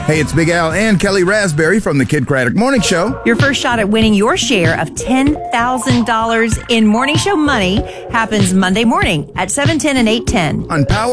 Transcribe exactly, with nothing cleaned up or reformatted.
Hey, it's Big Al and Kelly Raspberry from the Kid Craddock Morning Show. Your first shot at winning your share of ten thousand dollars in Morning Show money happens Monday morning at seven ten and eight ten. On Power